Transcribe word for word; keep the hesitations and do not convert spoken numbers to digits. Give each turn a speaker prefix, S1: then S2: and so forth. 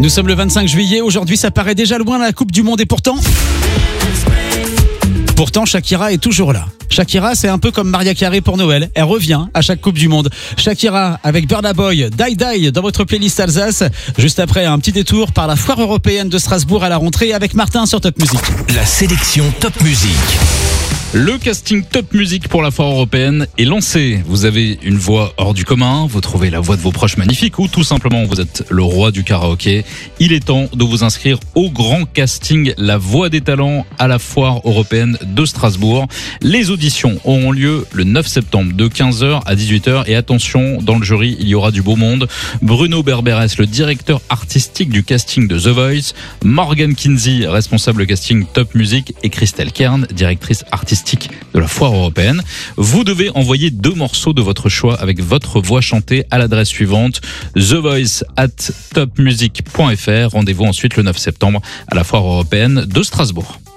S1: Nous sommes le vingt-cinq juillet, aujourd'hui ça paraît déjà loin la Coupe du Monde et pourtant... Pourtant Shakira est toujours là. Shakira c'est un peu comme Mariah Carey pour Noël, elle revient à chaque Coupe du Monde. Shakira avec Burna Boy, Die Die dans votre playlist Alsace. Juste après un petit détour par la foire européenne de Strasbourg à la rentrée avec Martin sur Top Music.
S2: La sélection Top Music.
S3: Le casting Top Music pour la foire européenne est lancé. Vous avez une voix hors du commun, vous trouvez la voix de vos proches magnifique ou tout simplement vous êtes le roi du karaoké. Il est temps de vous inscrire au grand casting La Voix des Talents à la foire européenne de Strasbourg. Les auditions auront lieu le neuf septembre de quinze heures à dix-huit heures et attention, dans le jury, il y aura du beau monde. Bruno Berberes, le directeur artistique du casting de The Voice, Morgan Kinsey, responsable casting Top Music et Christelle Kern, directrice artistique de la foire européenne. Vous devez envoyer deux morceaux de votre choix avec votre voix chantée à l'adresse suivante the voice at top music point f r. Rendez-vous ensuite le neuf septembre à la foire européenne de Strasbourg.